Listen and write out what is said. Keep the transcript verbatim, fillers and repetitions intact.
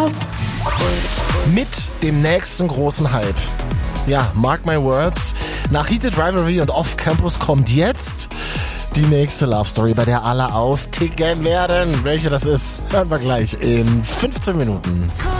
Kult. Mit dem nächsten großen Hype. Ja, mark my words. Nach Heated Rivalry und Off Campus kommt jetzt die nächste Love Story, bei der alle austicken werden. Welche das ist, hören wir gleich in fünfzehn Minuten.